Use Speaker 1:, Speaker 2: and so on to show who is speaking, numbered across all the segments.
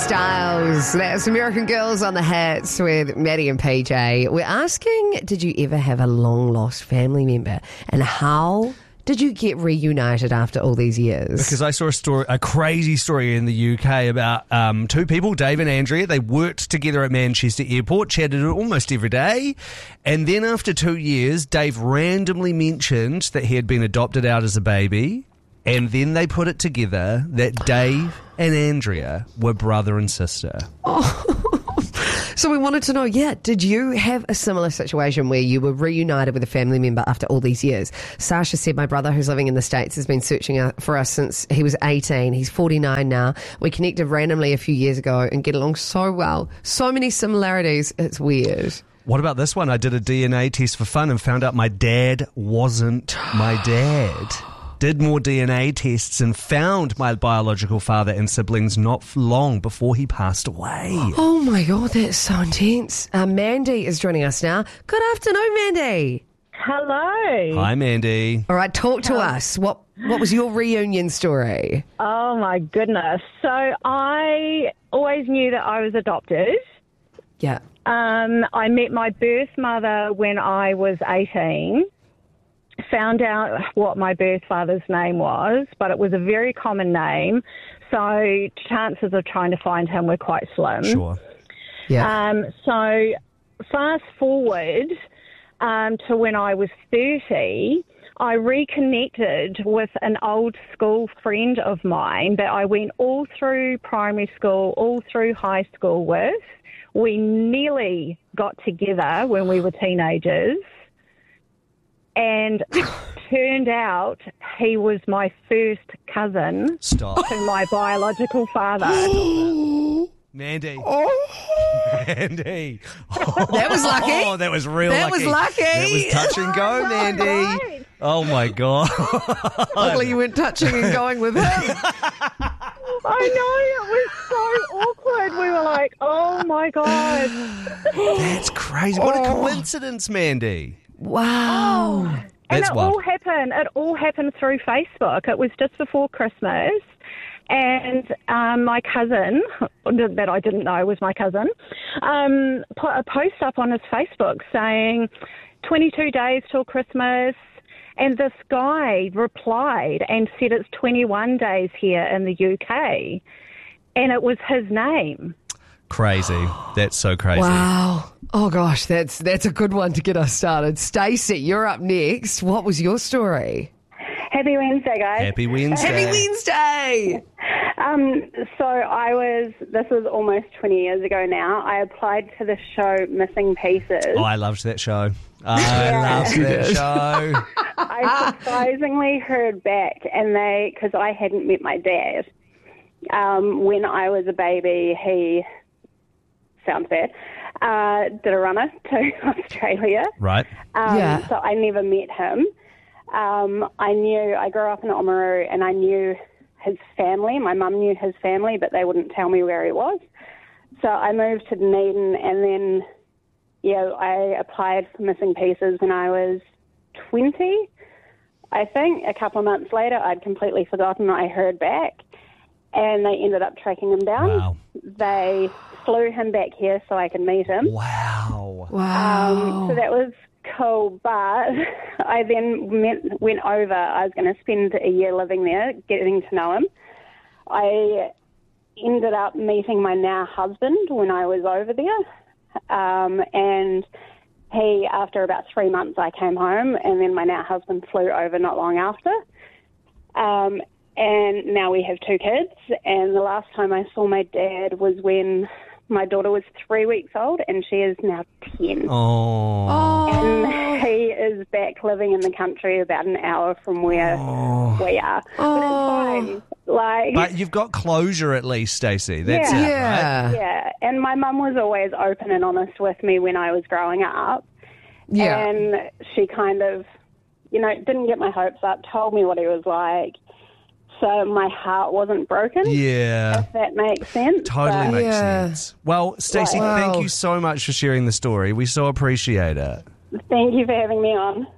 Speaker 1: Styles. That's American Girls on the Hits with Maddie and PJ. We're asking, did you ever have a long-lost family member? And how did you get reunited after all these years?
Speaker 2: Because I saw a crazy story in the UK about two people, Dave and Andrea. They worked together at Manchester Airport, chatted almost every day. And then after 2 years, Dave randomly mentioned that he had been adopted out as a baby. And then they put it together that Dave and Andrea were brother and sister.
Speaker 1: So we wanted to know, did you have a similar situation where you were reunited with a family member after all these years? Sasha said, my brother who's living in the States has been searching for us since he was 18. He's 49 now. We connected randomly a few years ago and get along so well. So many similarities. It's weird.
Speaker 2: What about this one? I did a DNA test for fun and found out my dad wasn't my dad. Did more DNA tests and found my biological father and siblings not long before he passed away.
Speaker 1: Oh my God, that's so intense. Mandy is joining us now. Good afternoon, Mandy.
Speaker 3: Hello.
Speaker 2: Hi, Mandy.
Speaker 1: All right, talk to us. What was your reunion story?
Speaker 3: Oh my goodness. So I always knew that I was adopted.
Speaker 1: Yeah.
Speaker 3: I met my birth mother when I was 18. Found out what my birth father's name was, but it was a very common name, so chances of trying to find him were quite slim.
Speaker 2: Sure.
Speaker 1: Yeah.
Speaker 3: So fast forward to when I was 30, I reconnected with an old school friend of mine that I went all through primary school, all through high school with. We nearly got together when we were teenagers. And turned out he was my first cousin to my biological father.
Speaker 2: Mandy. Mandy.
Speaker 1: That was lucky.
Speaker 2: Oh, that was real
Speaker 1: That
Speaker 2: lucky.
Speaker 1: was lucky.
Speaker 2: That was touch and go, Mandy.
Speaker 3: Right.
Speaker 2: Oh, my God.
Speaker 1: Luckily you went touching and going with him.
Speaker 3: I know, it was so awkward. We were like, oh, my God.
Speaker 2: That's crazy. What a coincidence, Mandy.
Speaker 1: Wow.
Speaker 3: And
Speaker 2: That's
Speaker 3: it
Speaker 2: wild.
Speaker 3: all happened through Facebook. It was just before Christmas. And my cousin, that I didn't know was my cousin, put a post up on his Facebook saying 22 days till Christmas. And this guy replied and said it's 21 days here in the UK. And it was his name.
Speaker 2: Crazy. That's so crazy.
Speaker 1: Wow. Oh gosh, that's a good one to get us started. Stacey, you're up next. What was your story?
Speaker 4: Happy Wednesday, guys.
Speaker 2: Happy Wednesday.
Speaker 1: Happy Wednesday.
Speaker 4: This was almost 20 years ago now. I applied to the show Missing Pieces.
Speaker 2: Oh, I loved that show. I loved that show.
Speaker 4: I surprisingly heard back, and because I hadn't met my dad. When I was a baby, he, sounds bad, did a runner to Australia.
Speaker 2: Right.
Speaker 4: So I never met him. I grew up in Oamaru, and I knew his family. My mum knew his family, but they wouldn't tell me where he was. So I moved to Dunedin, and then, I applied for Missing Pieces when I was 20. I think a couple of months later, I'd completely forgotten. I heard back, and they ended up tracking him down.
Speaker 2: Wow.
Speaker 4: They flew him back here so I could meet him.
Speaker 2: Wow.
Speaker 1: Wow.
Speaker 4: So that was cool, but I then went over. I was going to spend a year living there, getting to know him. I ended up meeting my now husband when I was over there, and he, after about 3 months, I came home, and then my now husband flew over not long after. And now we have 2 kids, and the last time I saw my dad was when my daughter was 3 weeks old, and she is now 10.
Speaker 2: Oh.
Speaker 4: And he is back living in the country about an hour from where we are. But it's fine.
Speaker 2: But you've got closure at least, Stacey. That's it, right?
Speaker 4: Yeah. And my mum was always open and honest with me when I was growing up.
Speaker 1: Yeah.
Speaker 4: And she kind of, didn't get my hopes up, told me what he was like. So my heart wasn't broken.
Speaker 2: Yeah.
Speaker 4: If that makes sense.
Speaker 2: Totally makes
Speaker 1: Yeah.
Speaker 2: sense. Well, Stacey,
Speaker 1: Wow.
Speaker 2: thank you so much for sharing the story. We so appreciate it.
Speaker 4: Thank you for having me on.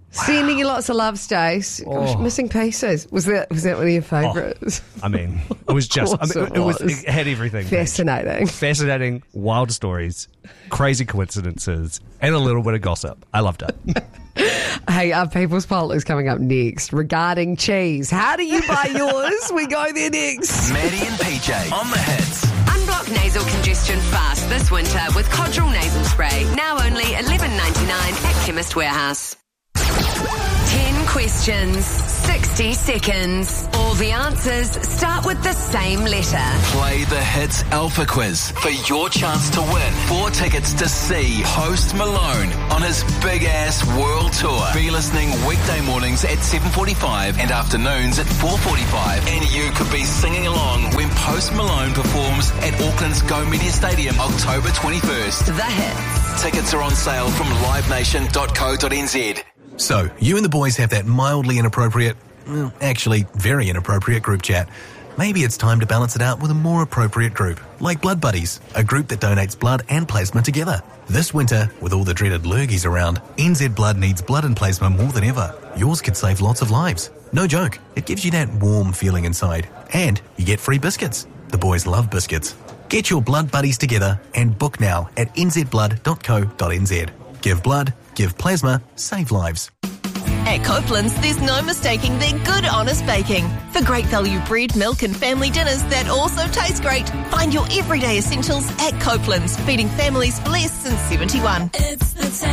Speaker 1: Sending you lots of love, Stace. Gosh, Missing Pieces. Was that one of your favourites?
Speaker 2: I mean, it was just, it had everything.
Speaker 1: Fascinating.
Speaker 2: Fascinating, wild stories, crazy coincidences, and a little bit of gossip. I loved it.
Speaker 1: Hey, our People's Poll is coming up next regarding cheese. How do you buy yours? We go there next.
Speaker 5: Maddie and PJ on the hits.
Speaker 6: Unblock nasal congestion fast this winter with Codral Nasal Spray. Now only $11.99 at Chemist Warehouse. 10 questions, 60 seconds. All the answers start with the same letter.
Speaker 5: Play the Hits Alpha Quiz for your chance to win 4 tickets to see Post Malone on his big-ass world tour. Be listening weekday mornings at 7:45 and afternoons at 4:45. And you could be singing along when Post Malone performs at Auckland's Go Media Stadium October 21st.
Speaker 6: The Hits.
Speaker 5: Tickets are on sale from livenation.co.nz.
Speaker 7: So, you and the boys have that mildly inappropriate, well, actually very inappropriate group chat. Maybe it's time to balance it out with a more appropriate group, like Blood Buddies, a group that donates blood and plasma together. This winter, with all the dreaded lurgies around, NZ Blood needs blood and plasma more than ever. Yours could save lots of lives. No joke, it gives you that warm feeling inside. And you get free biscuits. The boys love biscuits. Get your Blood Buddies together and book now at nzblood.co.nz. Give blood, give plasma, save lives.
Speaker 8: At Copeland's, there's no mistaking their good, honest baking. For great value bread, milk and family dinners that also taste great, find your everyday essentials at Copeland's, feeding families for less since 71.
Speaker 9: It's the taste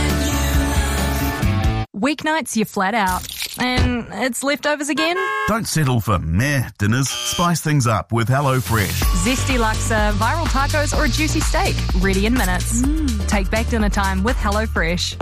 Speaker 9: that you love. Weeknights, you're flat out. And it's leftovers again?
Speaker 10: Don't settle for meh dinners. Spice things up with HelloFresh.
Speaker 9: Zesty laksa, viral tacos, or a juicy steak. Ready in minutes. Take back dinner time with HelloFresh.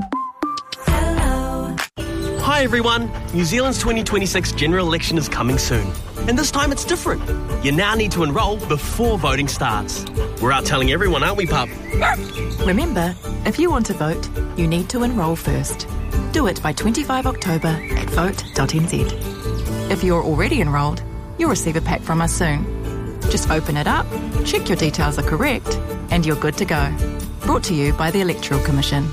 Speaker 11: Hi everyone, New Zealand's 2026 general election is coming soon. And this time it's different. You now need to enrol before voting starts. We're out telling everyone, aren't we, pup?
Speaker 12: Remember, if you want to vote, you need to enrol first. Do it by 25 October at vote.nz. If you're already enrolled, you'll receive a pack from us soon. Just open it up, check your details are correct, and you're good to go. Brought to you by the Electoral Commission.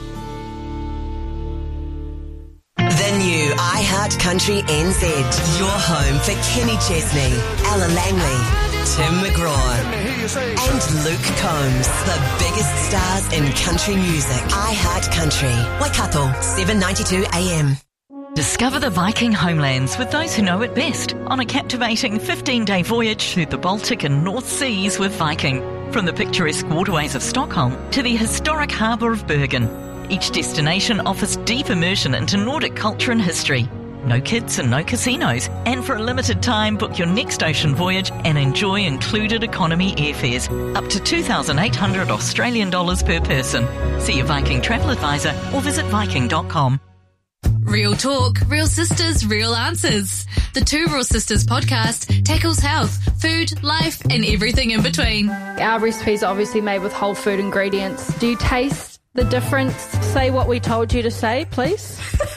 Speaker 13: The new iHeart Country NZ. Your home for Kenny Chesney, Ella Langley, Tim McGraw, and Luke Combs. The biggest stars in country music. iHeart Country. Waikato, 7:92 AM.
Speaker 14: Discover the Viking homelands with those who know it best on a captivating 15-day voyage through the Baltic and North Seas with Viking. From the picturesque waterways of Stockholm to the historic harbour of Bergen, each destination offers deep immersion into Nordic culture and history. No kids and no casinos. And for a limited time, book your next ocean voyage and enjoy included economy airfares, up to 2,800 Australian dollars per person. See your Viking travel advisor or visit viking.com.
Speaker 15: Real talk, real sisters, real answers. The Two Raw Sisters podcast tackles health, food, life, and everything in between.
Speaker 16: Our recipes are obviously made with whole food ingredients. Do you taste the difference? Say what we told you to say, please.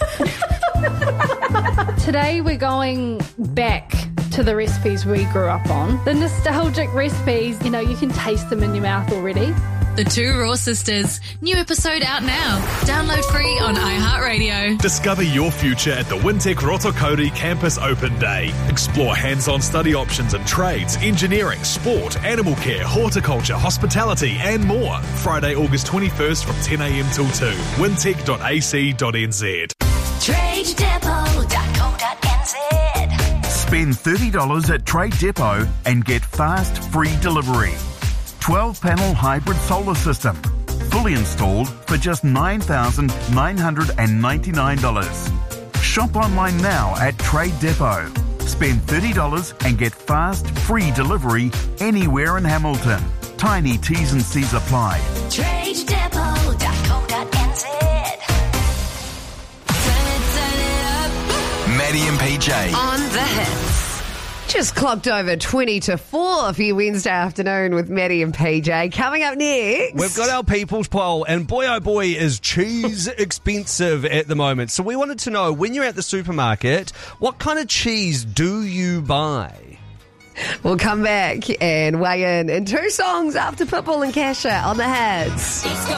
Speaker 16: Today we're going back to the recipes we grew up on. The nostalgic recipes, you know, you can taste them in your mouth already.
Speaker 15: The Two Raw Sisters. New episode out now. Download free on iHeartRadio.
Speaker 17: Discover your future at the Wintec Rotokori Campus Open Day. Explore hands-on study options in trades, engineering, sport, animal care, horticulture, hospitality and more. Friday, August 21st from 10 a.m. till 2. wintec.ac.nz.
Speaker 10: TradeDepot.co.nz. Spend $30 at Trade Depot and get fast, free delivery. 12-panel hybrid solar system, fully installed for just $9,999. Shop online now at Trade Depot. Spend $30 and get fast, free delivery anywhere in Hamilton. Tiny T's and C's apply.
Speaker 13: TradeDepot.co.nz.
Speaker 5: Maddie and PJ
Speaker 6: On the Hits.
Speaker 1: Just clocked over 20 to 4 for your Wednesday afternoon with Maddie and PJ. Coming up next,
Speaker 2: we've got our People's Poll, and boy oh boy is cheese expensive at the moment. So we wanted to know, when you're at the supermarket, what kind of cheese do you buy?
Speaker 1: We'll come back and weigh in 2 songs after Pitbull and Kesha on the Hits.